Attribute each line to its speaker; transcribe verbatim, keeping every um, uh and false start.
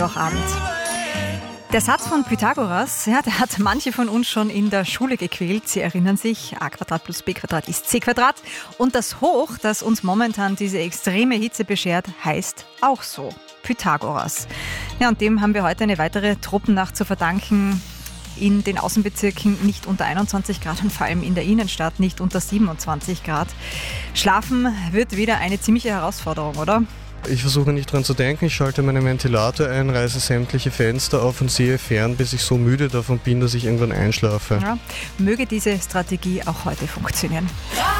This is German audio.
Speaker 1: Auch Abend. Der Satz von Pythagoras, ja, der hat manche von uns schon in der Schule gequält. Sie erinnern sich, a Quadrat plus b Quadrat ist c Quadrat. Und das Hoch, das uns momentan diese extreme Hitze beschert, heißt auch so, Pythagoras. Ja, und dem haben wir heute eine weitere Tropennacht zu verdanken. In den Außenbezirken nicht unter einundzwanzig Grad und vor allem in der Innenstadt nicht unter siebenundzwanzig Grad. Schlafen wird wieder eine ziemliche Herausforderung, oder?
Speaker 2: Ich versuche nicht dran zu denken, ich schalte meinen Ventilator ein, reiße sämtliche Fenster auf und sehe fern, bis ich so müde davon bin, dass ich irgendwann einschlafe.
Speaker 1: Ja, möge diese Strategie auch heute funktionieren.